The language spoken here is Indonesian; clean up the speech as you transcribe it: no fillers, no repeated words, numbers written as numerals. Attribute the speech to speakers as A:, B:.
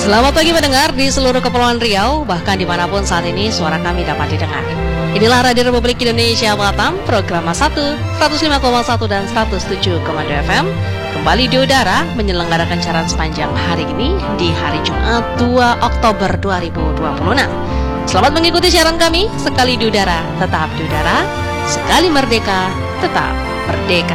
A: Selamat pagi pendengar di seluruh Kepulauan Riau, bahkan dimanapun saat ini suara kami dapat didengar. Inilah Radio Republik Indonesia Batam, program 1, 105,1 dan 107,2 FM. Kembali di udara menyelenggarakan siaran sepanjang hari ini di hari Jumat 2 Oktober 2026. Selamat mengikuti siaran kami, sekali di udara, tetap di udara, sekali merdeka, tetap merdeka.